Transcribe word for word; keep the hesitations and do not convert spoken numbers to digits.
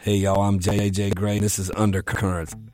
Hey, y'all, I'm J J Gray. This is Undercurrents.